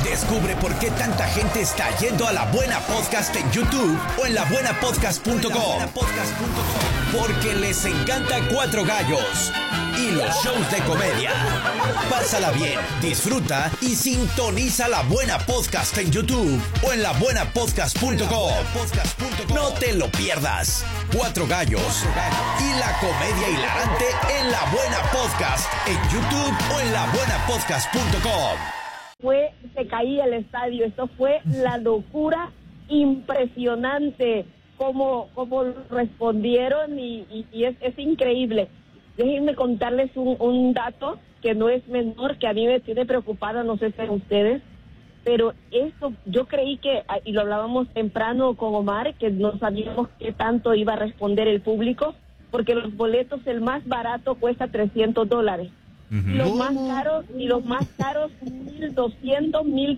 Descubre por qué tanta gente está yendo a La Buena Podcast en YouTube o en labuenapodcast.com. Porque les encanta Cuatro Gallos y los shows de comedia. Pásala bien, disfruta y sintoniza La Buena Podcast en YouTube o en labuenapodcast.com. No te lo pierdas. Cuatro Gallos y la comedia hilarante en La Buena Podcast en YouTube o en labuenapodcast.com. Se caía el estadio, esto fue la locura, impresionante como respondieron y es increíble. Déjenme contarles un dato que no es menor, que a mí me tiene preocupada, no sé si a ustedes, pero esto, yo creí que, y lo hablábamos temprano con Omar, que no sabíamos qué tanto iba a responder el público, porque los boletos, el más barato cuesta $300. Uh-huh. Los más caros, $1,200,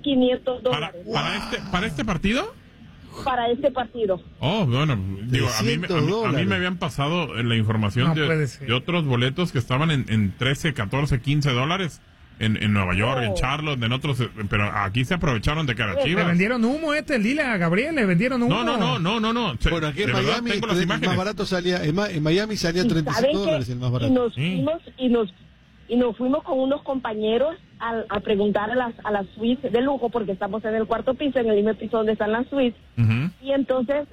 $1,500. ¿Para este partido? Para este partido. Oh, bueno, digo, a mí me habían pasado la información de otros boletos que estaban en 13, 14, $15 en Nueva York, en Charlotte, en otros, pero aquí se aprovecharon de cara Chivas. Le vendieron humo, dile a Gabriel, le vendieron humo. No. Bueno, aquí en Miami el más barato salía, en Miami salía $35 el más barato. Y nos fuimos con unos compañeros a preguntar a las suites de lujo, porque estamos en el cuarto piso, en el mismo piso donde están las suites. Uh-huh. Y entonces,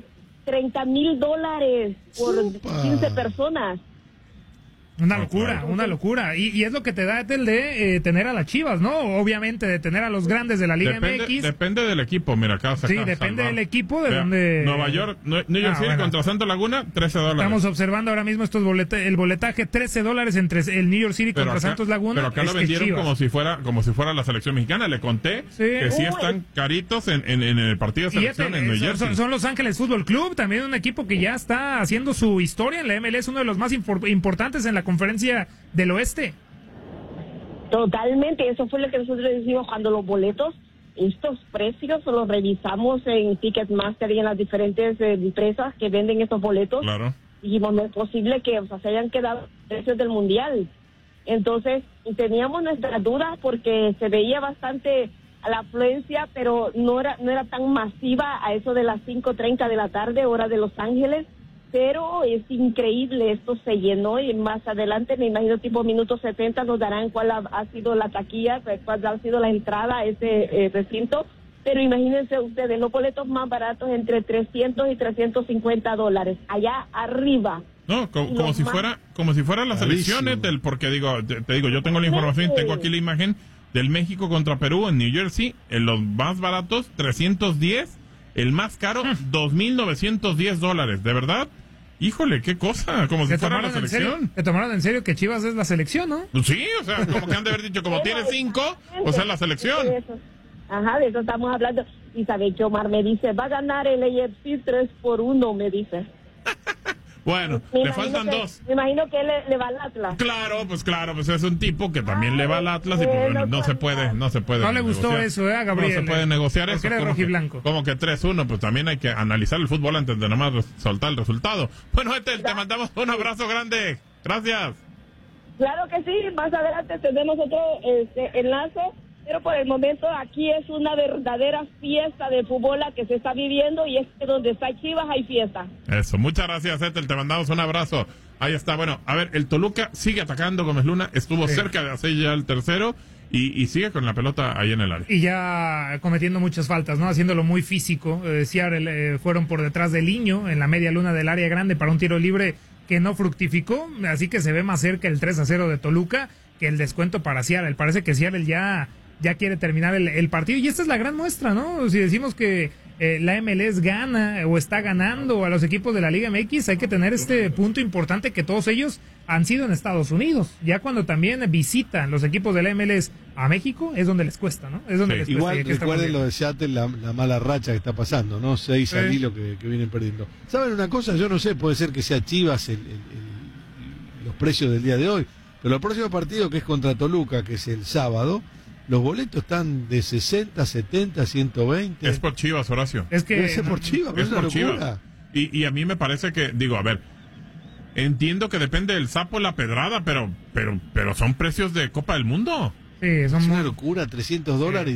$30,000 por 15 personas. Una locura. Y es lo que te da el de tener a las Chivas, ¿no? Obviamente, de tener a los grandes de la Liga MX. Depende del equipo, mira, acá. Sí, depende del equipo de donde... Nueva York, New York City contra Santa Laguna, $13. Estamos observando ahora mismo el boletaje, $13 entre el New York City contra Santos Laguna. Pero acá lo vendieron como si fuera la selección mexicana. Le conté que sí están caritos en el partido de selección en New Jersey. Son Los Ángeles Fútbol Club, también un equipo que ya está haciendo su historia en la MLS, uno de los más importantes en la Conferencia del Oeste. Totalmente, eso fue lo que nosotros decimos cuando los boletos, estos precios los revisamos en Ticketmaster y en las diferentes empresas que venden estos boletos. Claro. Dijimos, no es posible que se hayan quedado precios del Mundial. Entonces, teníamos nuestras dudas porque se veía bastante a la afluencia, pero no era tan masiva a eso de las 5:30 de la tarde, hora de Los Ángeles. Pero es increíble, esto se llenó y más adelante, me imagino tipo minuto 70, nos darán cuál ha sido la taquilla, cuál ha sido la entrada a ese recinto. Pero imagínense ustedes, los boletos más baratos entre $300 y $350, allá arriba. No, como si fuera la selección, porque te digo, yo tengo la información, tengo aquí la imagen del México contra Perú en New Jersey, en los más baratos, 310, el más caro, $2,910, ¿de verdad? Híjole, qué cosa, como si fuera la selección. ¿Te tomaron en serio que Chivas es la selección, no? Pues sí, o sea, como que han de haber dicho, como tiene 5, pues es la selección. Ajá, de eso estamos hablando. Y sabe que Omar me dice, va a ganar el AFC 3-1, me dice. Bueno, le faltan 2. Me imagino que él le va al Atlas. Claro, pues es un tipo que también le va al Atlas y pues bueno, no se puede. No le gustó negociar. Eso, Gabriel. No se puede negociar eso. Eres rojiblanco. Como que 3-1, pues también hay que analizar el fútbol antes de nomás soltar el resultado. Bueno, te mandamos un abrazo grande. Gracias. Claro que sí, más adelante tenemos otro enlace. Pero por el momento aquí es una verdadera fiesta de fútbol la que se está viviendo y es que donde está Chivas hay fiesta. Eso, muchas gracias, Ethel, te mandamos un abrazo. Ahí está, bueno, a ver, el Toluca sigue atacando, Gómez Luna, estuvo cerca de hacer ya el tercero y sigue con la pelota ahí en el área. Y ya cometiendo muchas faltas, ¿no? Haciéndolo muy físico. Seattle fueron por detrás del Niño en la media luna del área grande para un tiro libre que no fructificó, así que se ve más cerca el 3-0 de Toluca que el descuento para Seattle. Parece que Seattle ya quiere terminar el partido y esta es la gran muestra, ¿no? Si decimos que la MLS gana o está ganando a los equipos de la Liga MX, hay que tener este punto importante que todos ellos han sido en Estados Unidos. Ya cuando también visitan los equipos de la MLS a México es donde les cuesta, ¿no? Es donde les cuesta. Igual recuerden lo de Seattle, la mala racha que está pasando, ¿no? 6 al hilo que vienen perdiendo. ¿Saben una cosa? Yo no sé, puede ser que sea Chivas los precios del día de hoy, pero el próximo partido que es contra Toluca, que es el sábado, los boletos están de 60, 70, 120. Es por Chivas, Horacio. Es por Chivas, es por Chivas. Y a mí me parece que, a ver, entiendo que depende del sapo la pedrada, pero son precios de Copa del Mundo. Sí, es una locura, $300.